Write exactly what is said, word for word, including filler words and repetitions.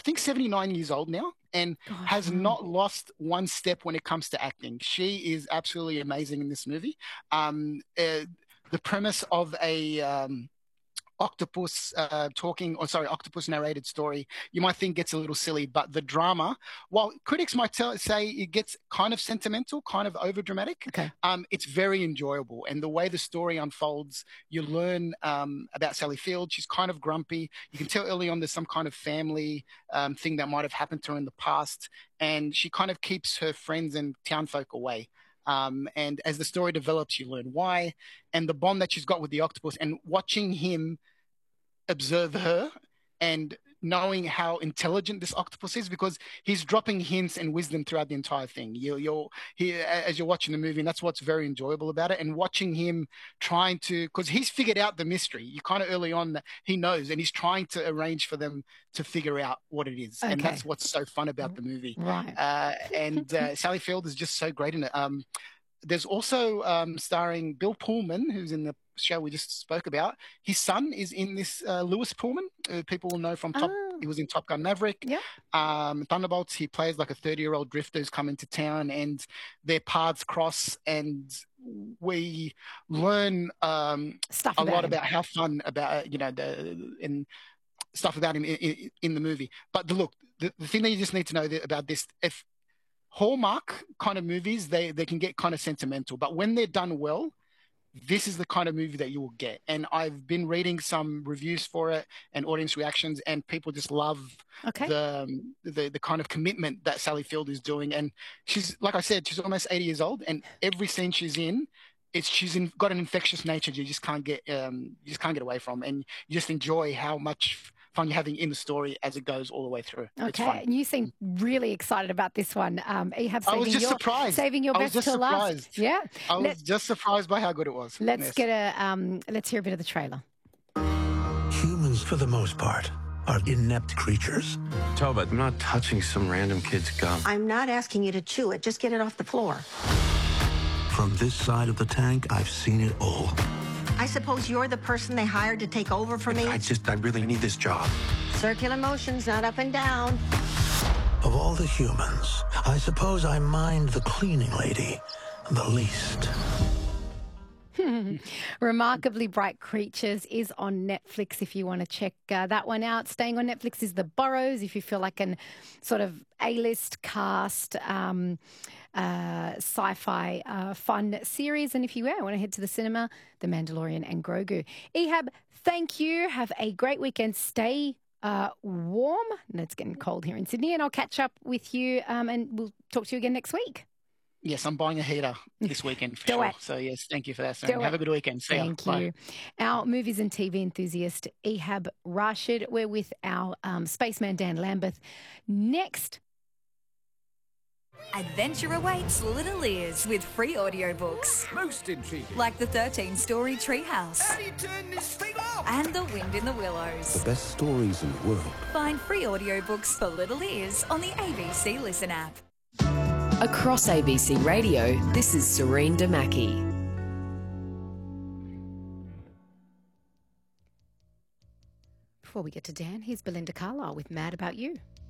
think, seventy-nine years old now, and Gosh, has wow. not lost one step when it comes to acting. She is absolutely amazing in this movie. Um, uh, the premise of a um, octopus uh, talking, or sorry, octopus narrated story, you might think gets a little silly, but the drama, while critics might tell, say it gets kind of sentimental, kind of over dramatic, Okay. um, it's very enjoyable. And the way the story unfolds, you learn um, about Sally Field. She's kind of grumpy. You can tell early on there's some kind of family um, thing that might have happened to her in the past, and she kind of keeps her friends and townfolk away. Um, and as the story develops, you learn why, and the bond that she's got with the octopus, and watching him observe her and knowing how intelligent this octopus is, because he's dropping hints and wisdom throughout the entire thing. You, you're he as you're watching the movie, and that's what's very enjoyable about it. And watching him trying to, because he's figured out the mystery. You kind of early on that he knows, and he's trying to arrange for them to figure out what it is, Okay. and that's what's so fun about the movie. Right. Uh, and uh, Sally Field is just so great in it. Um, there's also um, starring Bill Pullman, who's in the show we just spoke about. His son is in this. uh, Lewis Pullman, uh, people will know from Top. Oh. He was in Top Gun Maverick. Yep. Um, Thunderbolts. He plays like a thirty-year-old drifter who's come into town, and their paths cross, and we learn um, Stuff a about lot him. about how fun about you know the and stuff about him in, in, in the movie. But the, look, the, the thing that you just need to know that, about this, if Hallmark kind of movies, they they can get kind of sentimental, but when they're done well, this is the kind of movie that you will get. And I've been reading some reviews for it and audience reactions, and people just love Okay. the um, the the kind of commitment that Sally Field is doing. And she's, like I said, she's almost eighty years old, and every scene she's in, it's she's in, got an infectious nature you just can't get um you just can't get away from, and you just enjoy how much fun you're having in the story as it goes all the way through. It's Okay, fun. and you seem really excited about this one. Um, Ehab, I was saving just your surprised. saving your I was best just till last. surprised. Yeah, I was Let, just surprised by how good it was. let's Yes. get a um, let's hear a bit of the trailer. Humans, for the most part, are inept creatures. Toba, I'm not touching some random kid's gum. I'm not asking you to chew it. Just get it off the floor. From this side of the tank, I've seen it all. I suppose you're the person they hired to take over for me? I just, I really need this job. Circular motions, not up and down. Of all the humans, I suppose I mind the cleaning lady the least. Remarkably Bright Creatures is on Netflix if you want to check uh, that one out. Staying on Netflix is The Burrows if you feel like an sort of A-list cast um, uh, sci-fi uh, fun series. And if you yeah, want to head to the cinema, The Mandalorian and Grogu. Ehab, thank you. Have a great weekend. Stay uh, warm. And it's getting cold here in Sydney. And I'll catch up with you um, and we'll talk to you again next week. Yes, I'm buying a heater this weekend for Do sure. it. So yes, thank you for that. Do Sam. Have it. a good weekend. See ya. Thank Bye. you. Our movies and T V enthusiast, Ehab Rashid. We're with our um, spaceman, Dan Lambeth. Next. Adventure awaits little ears with free audiobooks. Most intriguing. Like the thirteen-story Treehouse. How do you turn this thing off? And The Wind in the Willows. The best stories in the world. Find free audiobooks for little ears on the A B C Listen app. Across A B C Radio, this is Serene Damaki. Before we get to Dan, here's Belinda Carlisle with Mad About You.